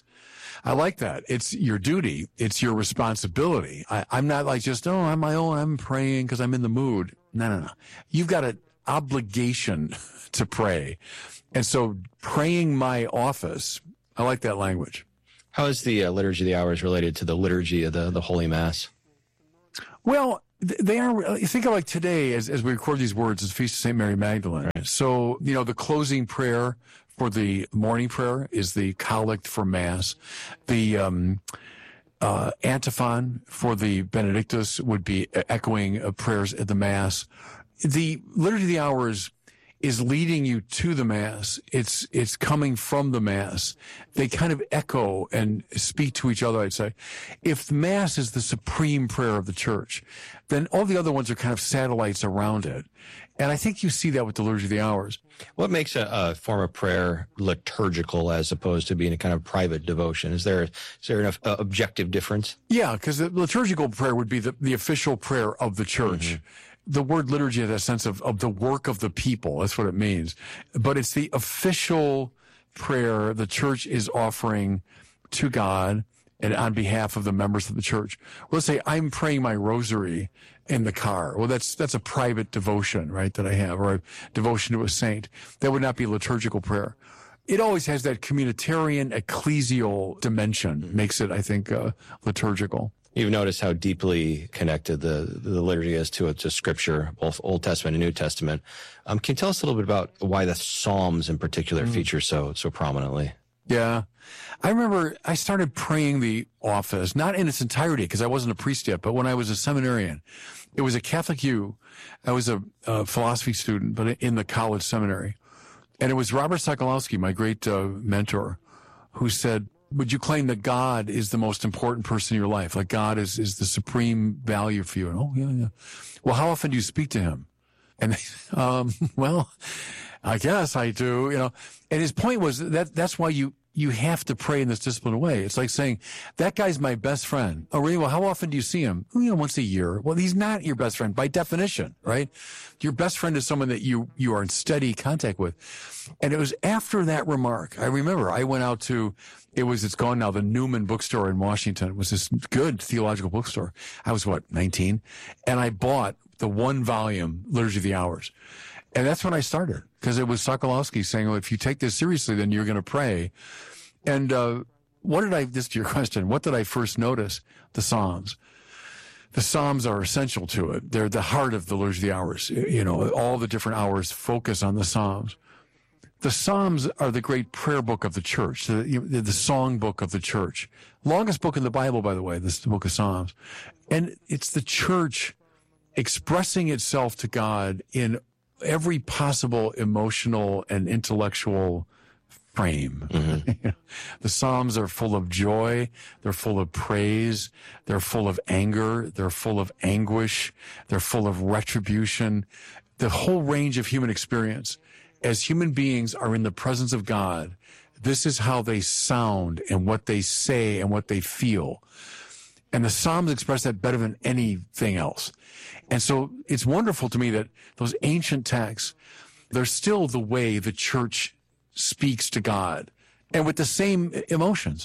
I like that. It's your duty. It's your responsibility. I, I'm not like just, oh, I'm my own. I'm praying because I'm in the mood. No, no, no. You've got an obligation to pray. And so praying my office, I like that language. How is the uh, Liturgy of the Hours related to the liturgy of the, the Holy Mass? Well, they are, think of like today, as, as we record these words, it's Feast of Saint Mary Magdalene. Right. So, you know, the closing prayer for the morning prayer is the collect for Mass. The um, uh, antiphon for the Benedictus would be echoing uh, prayers at the Mass. The Liturgy of the Hours is leading you to the Mass. It's it's coming from the Mass. They kind of echo and speak to each other, I'd say. If the Mass is the supreme prayer of the Church, then all the other ones are kind of satellites around it. And I think you see that with the Liturgy of the Hours. What makes a, a form of prayer liturgical as opposed to being a kind of private devotion? Is there is there an uh, objective difference? Yeah, because the liturgical prayer would be the, the official prayer of the Church. Mm-hmm. The word liturgy has a sense of, of the work of the people. That's what it means. But it's the official prayer the Church is offering to God and on behalf of the members of the Church. Well, let's say I'm praying my rosary in the car. Well, that's that's a private devotion, right, that I have, or a devotion to a saint. That would not be liturgical prayer. It always has that communitarian, ecclesial dimension, makes it, I think, uh, liturgical. You've noticed how deeply connected the, the liturgy is to, to Scripture, both Old Testament and New Testament. Um, can you tell us a little bit about why the Psalms in particular mm. feature so so prominently? Yeah. I remember I started praying the office, not in its entirety because I wasn't a priest yet, but when I was a seminarian. It was a Catholic U. I was a, a philosophy student, but in the college seminary. And it was Robert Sokolowski, my great uh, mentor, who said, would you claim that God is the most important person in your life? Like God is, is the supreme value for you? And, oh, yeah, yeah. Well, how often do you speak to him? And, um, well, I guess I do, you know. And his point was that that's why you, you have to pray in this disciplined way. It's like saying, that guy's my best friend. Oh, really? Well, how often do you see him? Oh, you know, once a year. Well, he's not your best friend by definition, right? Your best friend is someone that you, you are in steady contact with. And it was after that remark, I remember I went out to, it was, it's gone now, the Newman bookstore in Washington. It was this good theological bookstore. I was, what, nineteen? And I bought the one volume, Liturgy of the Hours. And that's when I started, because it was Sokolowski saying, well, if you take this seriously, then you're going to pray. And uh, what did I, this to your question, what did I first notice? The Psalms. The Psalms are essential to it. They're the heart of the Liturgy of the Hours. You know, all the different hours focus on the Psalms. The Psalms are the great prayer book of the Church, the, the song book of the Church. Longest book in the Bible, by the way, this is the book of Psalms. And it's the Church expressing itself to God in every possible emotional and intellectual frame. Mm-hmm. The Psalms are full of joy. They're full of praise. They're full of anger. They're full of anguish. They're full of retribution. The whole range of human experience. As human beings are in the presence of God, this is how they sound and what they say and what they feel. And the Psalms express that better than anything else. And so it's wonderful to me that those ancient texts, they're still the way the Church speaks to God, and with the same emotions.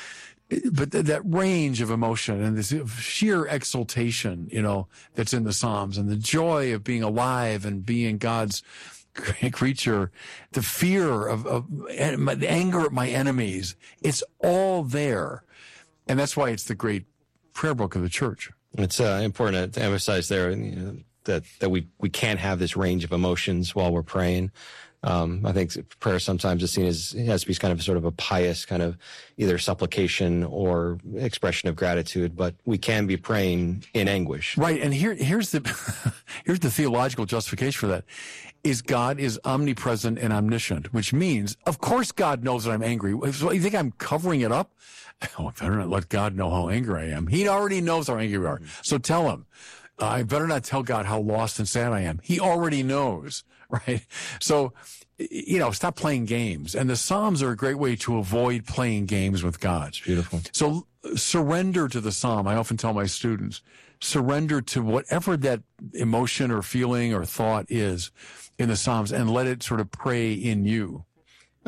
But th- that range of emotion and this sheer exultation, you know, that's in the Psalms, and the joy of being alive and being God's creature, the fear of, of the anger at my enemies, it's all there. And that's why it's the great prayer book of the Church. It's uh, important to emphasize there, you know, that, that we, we can't have this range of emotions while we're praying. Um, I think prayer sometimes is seen as, it has to be kind of sort of a pious kind of either supplication or expression of gratitude, but we can be praying in anguish. Right. And here, here's the, here's the theological justification for that. Is God is omnipresent and omniscient, which means, of course, God knows that I'm angry. So you think I'm covering it up? Oh, I better not let God know how angry I am. He already knows how angry we are. So tell him. Uh, I better not tell God how lost and sad I am. He already knows, right? So, you know, stop playing games. And the Psalms are a great way to avoid playing games with God. It's beautiful. So surrender to the Psalm. I often tell my students, surrender to whatever that emotion or feeling or thought is in the Psalms and let it sort of pray in you.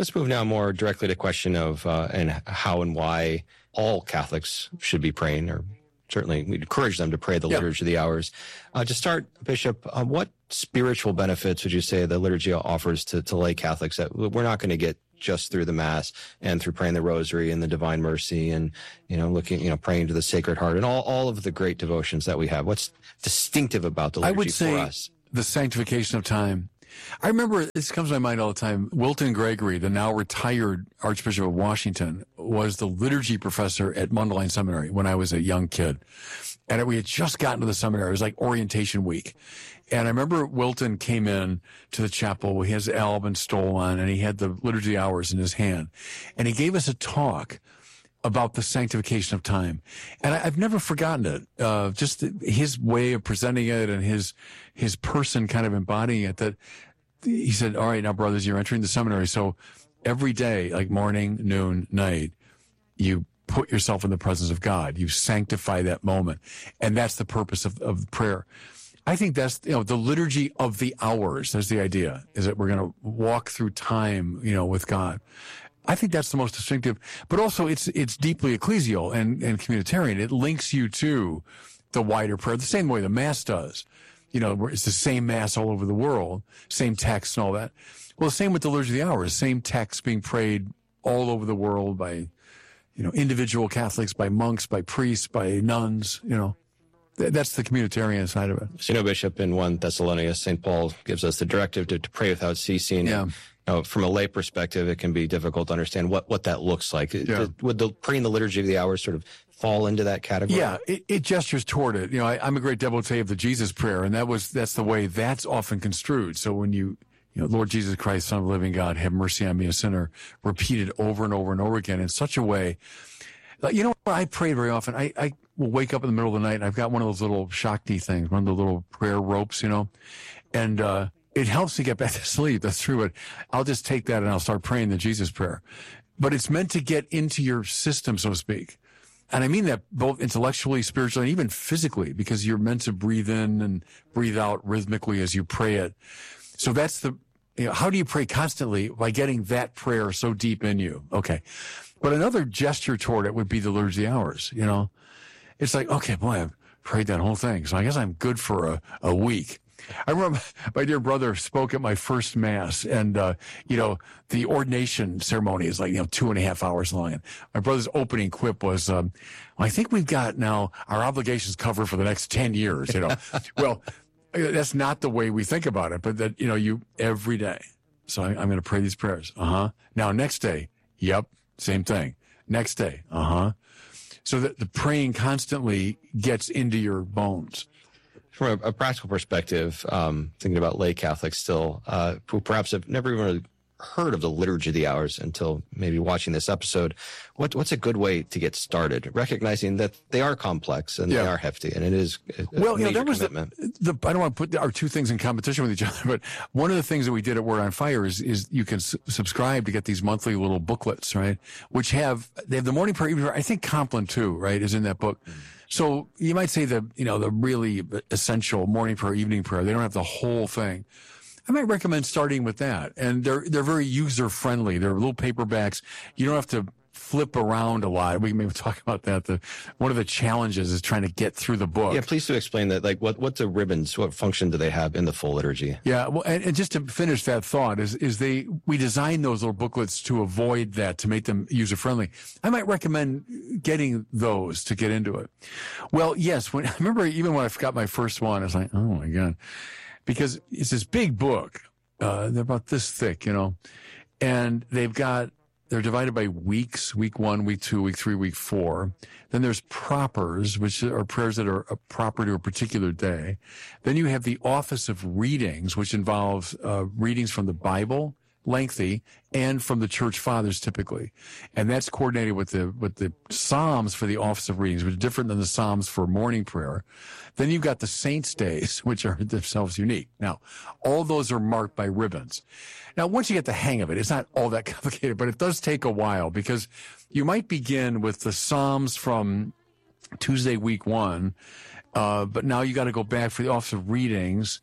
Let's move now more directly to the question of uh, and how and why all Catholics should be praying, or certainly we encourage them to pray the yeah. Liturgy of the Hours. Uh, to start, Bishop, uh, what spiritual benefits would you say the liturgy offers to, to lay Catholics that we're not going to get just through the Mass and through praying the Rosary and the Divine Mercy and, you know, looking, you know, praying to the Sacred Heart and all, all of the great devotions that we have? What's distinctive about the liturgy I would say for us? The sanctification of time. I remember, this comes to my mind all the time, Wilton Gregory, the now retired Archbishop of Washington, was the liturgy professor at Mundelein Seminary when I was a young kid. And we had just gotten to the seminary. It was like orientation week. And I remember Wilton came in to the chapel. He has alb and stole on, and he had the liturgy hours in his hand. And he gave us a talk about the sanctification of time. And I, I've never forgotten it. Uh, just his way of presenting it and his, his person kind of embodying it, that he said, all right, now brothers, you're entering the seminary. So every day, like morning, noon, night, you put yourself in the presence of God. You sanctify that moment. And that's the purpose of, of prayer. I think that's, you know, the liturgy of the hours. That's the idea, is that we're going to walk through time, you know, with God. I think that's the most distinctive, but also it's, it's deeply ecclesial and, and communitarian. It links you to the wider prayer, the same way the Mass does. You know, it's the same Mass all over the world, same text and all that. Well, the same with the Liturgy of the Hours, same text being prayed all over the world by, you know, individual Catholics, by monks, by priests, by nuns, you know. That's the communitarian side of it. So, you know, Bishop, in First Thessalonians, Saint Paul gives us the directive to, to pray without ceasing. Yeah. And, you know, from a lay perspective, it can be difficult to understand what, what that looks like. Yeah. Would the praying the Liturgy of the Hours sort of fall into that category? Yeah, it, it gestures toward it. You know, I, I'm a great devotee of the Jesus prayer, and that was that's the way that's often construed. So when you, you know, Lord Jesus Christ, Son of the living God, have mercy on me, a sinner, repeated over and over and over again in such a way. Like, you know, I pray very often. I, I will wake up in the middle of the night, and I've got one of those little Shakti things, one of the little prayer ropes, you know, and uh, it helps me get back to sleep. That's true, but I'll just take that and I'll start praying the Jesus prayer. But it's meant to get into your system, so to speak. And I mean that both intellectually, spiritually, and even physically, because you're meant to breathe in and breathe out rhythmically as you pray it. So that's the, you know, how do you pray constantly? By getting that prayer so deep in you. Okay. But another gesture toward it would be the Liturgy of the Hours, you know. It's like, okay, boy, I've prayed that whole thing, so I guess I'm good for a, a week. I remember my dear brother spoke at my first Mass, and, uh, you know, the ordination ceremony is like, you know, two and a half hours long. And my brother's opening quip was, um, well, I think we've got now our obligations covered for the next ten years, you know. Well, that's not the way we think about it, but that, you know, you every day. So I, I'm going to pray these prayers. Uh-huh. Now, next day, yep, same thing. Next day, uh-huh. So that the praying constantly gets into your bones. From a, a practical perspective, um, thinking about lay Catholics still, uh, who perhaps have never even really heard of the Liturgy of the Hours until maybe watching this episode, what, what's a good way to get started? Recognizing that they are complex and Yeah. they are hefty, and it is a Well, you know, major that was the, commitment. the, I don't want to put our two things in competition with each other, but one of the things that we did at Word on Fire is, is you can s- subscribe to get these monthly little booklets, right? Which have, they have the morning prayer, evening prayer. I think Compline too, right, is in that book. So you might say the, you know, the really essential morning prayer, evening prayer. They don't have the whole thing. I might recommend starting with that. And they're, they're very user friendly. They're little paperbacks. You don't have to flip around a lot. We can maybe talk about that. The, one of the challenges is trying to get through the book. Yeah, please do explain that. Like, what, what the ribbons, what function do they have in the full liturgy? Yeah, well, and, and just to finish that thought is is they we designed those little booklets to avoid that, to make them user friendly. I might recommend getting those to get into it. Well, yes, when I remember even when I got my first one, I was like, oh my God, because it's this big book. Uh, they're about this thick, you know, and they've got. They're divided by weeks, week one, week two, week three, week four. Then there's propers, which are prayers that are proper to a particular day. Then you have the office of readings, which involves uh, readings from the Bible, lengthy, and from the church fathers typically. And that's coordinated with the with the Psalms for the office of readings, which is different than the Psalms for morning prayer. Then you've got the saints' days, which are themselves unique. Now, all those are marked by ribbons. Now, once you get the hang of it, it's not all that complicated, but it does take a while because you might begin with the Psalms from Tuesday, week one, uh, but now you got to go back for the office of readings.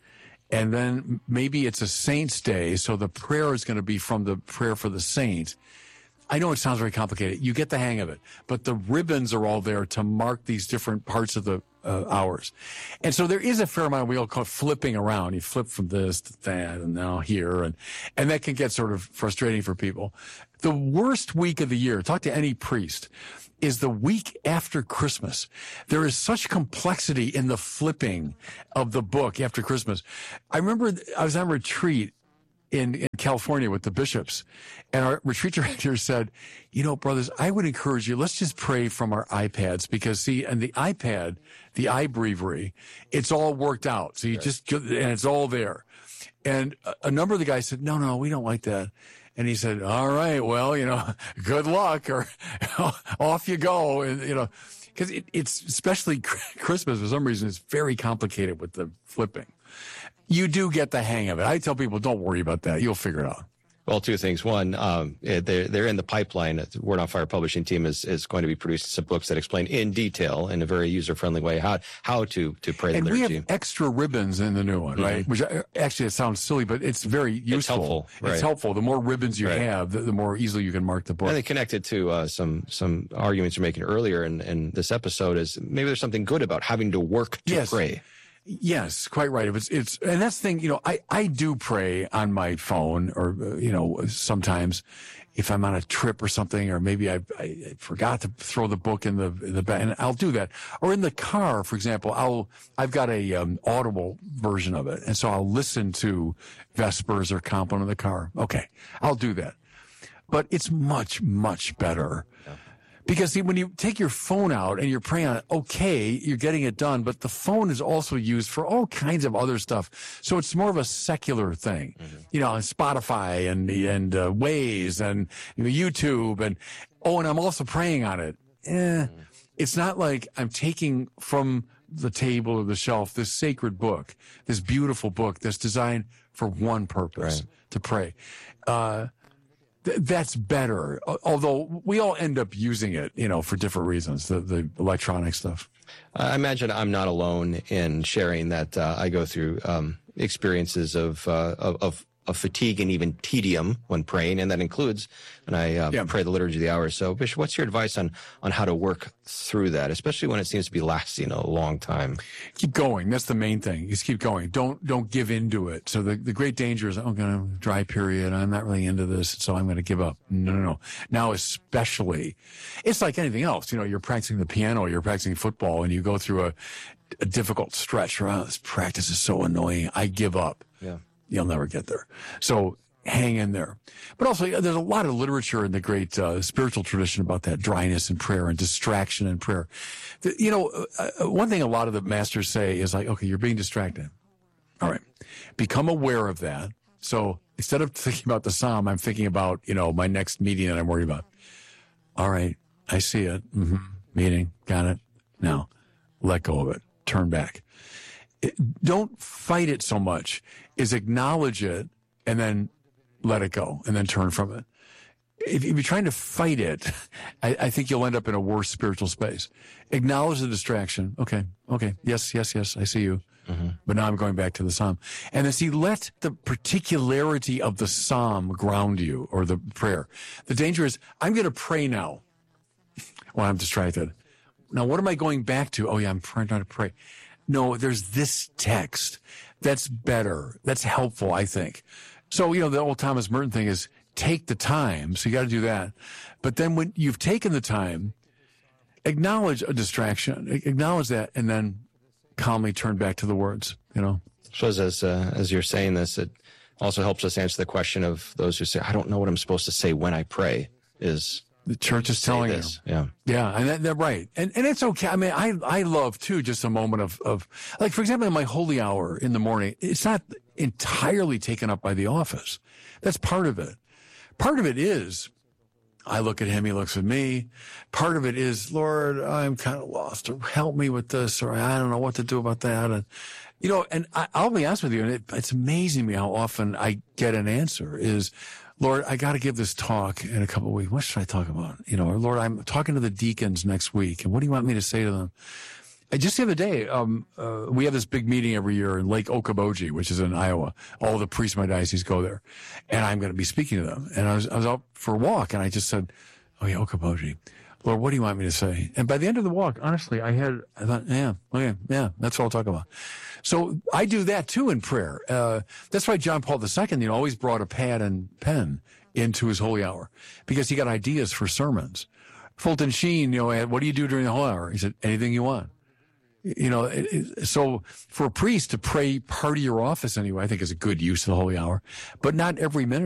And then maybe it's a saint's day, so the prayer is going to be from the prayer for the saint. I know it sounds very complicated. You get the hang of it. But the ribbons are all there to mark these different parts of the uh, hours. And so there is a fair amount, we all call it flipping around. You flip from this to that and now here. And, and that can get sort of frustrating for people. The worst week of the year, talk to any priest, is the week after Christmas. There is such complexity in the flipping of the book after Christmas. I remember I was on retreat in, in California with the bishops, and our retreat director said, you know, brothers, I would encourage you, let's just pray from our iPads, because see, and the iPad, the iBreviary, it's all worked out. So you right. just, and it's all there. And a, a number of the guys said, no, no, we don't like that. And he said, all right, well, you know, good luck, or off you go. And, you know, because it, it's especially Christmas, for some reason, it's very complicated with the flipping. You do get the hang of it. I tell people, don't worry about that. You'll figure it out. Well, two things. One, um, they're, they're in the pipeline. The Word on Fire publishing team is, is going to be producing some books that explain in detail, in a very user-friendly way, how how to, to pray the and liturgy. And we have extra ribbons in the new one, right? Mm-hmm. Which actually, it sounds silly, but it's very useful. It's helpful. Right. It's helpful. The more ribbons you right. have, the, the more easily you can mark the book. And they connected to uh, some some arguments you're making earlier in, in this episode is maybe there's something good about having to work to yes. pray. Yes, quite right. If it's, it's, and that's the thing, you know, I, I do pray on my phone, or, uh, you know, sometimes if I'm on a trip or something, or maybe I, I forgot to throw the book in the, in the bag, and I'll do that. Or in the car, for example, I'll, I've got a, um, audible version of it. And so I'll listen to Vespers or Compline in the car. Okay. I'll do that. But it's much, much better. Yeah. Because see, when you take your phone out and you're praying on it, okay, you're getting it done, but the phone is also used for all kinds of other stuff. So it's more of a secular thing, mm-hmm. you know, Spotify and and uh, Waze and you know, YouTube and oh, and I'm also praying on it. Eh, mm-hmm. It's not like I'm taking from the table or the shelf this sacred book, this beautiful book that's designed for one purpose, right. to pray. Uh, That's better, although we all end up using it, you know, for different reasons, the, the electronic stuff. I imagine I'm not alone in sharing that uh, I go through um, experiences of, uh, of, of of fatigue and even tedium when praying, and that includes when I uh, yeah. pray the Liturgy of the Hours. So, Bishop, what's your advice on, on how to work through that, especially when it seems to be lasting a long time? Keep going. That's the main thing. Just keep going. Don't don't give into it. So the, the great danger is, oh, I'm going to dry period. I'm not really into this, so I'm going to give up. No, no, no. Now especially, it's like anything else. You know, you're practicing the piano, you're practicing football, and you go through a, a difficult stretch. Oh, this practice is so annoying. I give up. Yeah. You'll never get there. So hang in there. But also, there's a lot of literature in the great uh, spiritual tradition about that dryness in prayer and distraction in prayer. The, you know, uh, one thing a lot of the masters say is like, okay, you're being distracted. All right. Become aware of that. So instead of thinking about the psalm, I'm thinking about, you know, my next meeting that I'm worried about. All right. I see it. Mm-hmm. Meeting. Got it. Now, let go of it. Turn back. It, don't fight it so much. Is acknowledge it and then let it go and then turn from it. If, if you're trying to fight it, I, I think you'll end up in a worse spiritual space. Acknowledge the distraction. Okay. Okay. Yes, yes, yes. I see you. Mm-hmm. But now I'm going back to the psalm. And then see, let the particularity of the psalm ground you, or the prayer. The danger is, I'm going to pray now when I'm distracted. Now, what am I going back to? Oh, yeah, I'm trying to pray. No, there's this text. That's better. That's helpful, I think. So, you know, the old Thomas Merton thing is take the time. So you got to do that. But then when you've taken the time, acknowledge a distraction, acknowledge that, and then calmly turn back to the words, you know. So as, as, uh, as you're saying this, it also helps us answer the question of those who say, I don't know what I'm supposed to say when I pray, is... The church is telling you. Yeah. Yeah. And that, they're right. And, and it's okay. I mean, I, I love too, just a moment of, of like, for example, in my holy hour in the morning, it's not entirely taken up by the office. That's part of it. Part of it is, I look at him, he looks at me. Part of it is, Lord, I'm kind of lost, or help me with this, or I don't know what to do about that. And, you know, and I, I'll be honest with you, and it, it's amazing me how often I get an answer is, Lord, I got to give this talk in a couple of weeks. What should I talk about? You know, or Lord, I'm talking to the deacons next week, and what do you want me to say to them? just the other day, um, uh, we have this big meeting every year in Lake Okoboji, which is in Iowa. All the priests in my diocese go there, and I'm going to be speaking to them. And I was I was out for a walk, and I just said, "Oh yeah, Okoboji, Lord, what do you want me to say?" And by the end of the walk, honestly, I had I thought, "Yeah, okay, yeah, that's what I'll talk about." So I do that too in prayer. Uh, that's why John Paul the Second, you know, always brought a pad and pen into his holy hour because he got ideas for sermons. Fulton Sheen, you know, what do you do during the holy hour? He said, anything you want. You know, it, it, so for a priest to pray part of your office anyway, I think is a good use of the holy hour, but not every minute.